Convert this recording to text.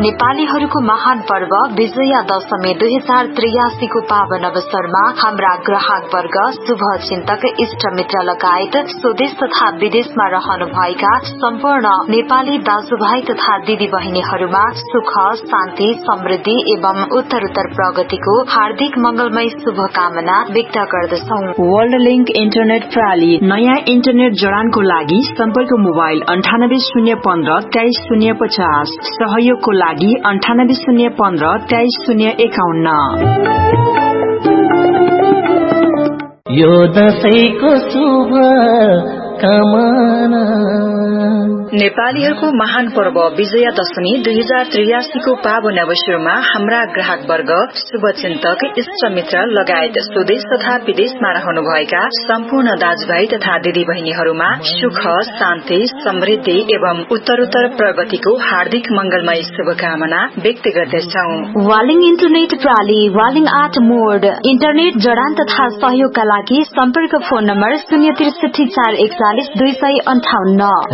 नेपालीहरूको महान पर्व विजया दशमी 2083 को पावन अवसरमा हाम्रा ग्राहक वर्ग, शुभ चिन्तक, इष्ट मित्र लगायत स्वदेश तथा विदेशमा रहनुभएका सम्पूर्ण नेपाली दाजुभाइ तथा दिदी बहिनीहरूमा सुख, शान्ति, समृद्धि एवं उत्तरोत्तर प्रगतिको हार्दिक मंगलमय शुभकामना व्यक्त गर्दछौं। वर्ल्ड लिंक इन्टरनेट प्रणाली नयाँ इन्टरनेट जडानको लागि सम्पर्क मोबाइल 980115 23050, सहयोगको लागि 980115 23051। यो दशैंको शुभ कामना। नेपालीहरूको महान पर्व विजया दशमी 2083 को पावन अवसरमा हाम्रा ग्राहक वर्ग, शुभचिन्तक, इष्ट मित्र लगायत स्वदेश तथा विदेशमा रहनुभएका सम्पूर्ण दाजुभाइ तथा दिदी बहिनीहरूमा सुख, शान्ति, समृद्धि एवं उत्तरोत्तर प्रगतिको हार्दिक मंगलमय शुभकामना व्यक्त गर्दछौं। वालिङ इन्टरनेट प्रणाली वालिङ 8 मोड इन्टरनेट जडान तथा सहयोगका लागि सम्पर्क फोन नम्बर 063 441 258।